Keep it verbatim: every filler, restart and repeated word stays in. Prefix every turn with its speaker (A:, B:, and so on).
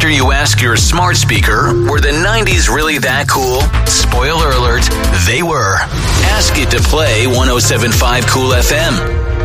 A: After you ask your smart speaker, were the nineties really that cool? Spoiler alert, they were. Ask it to play one oh seven point five Cool F M.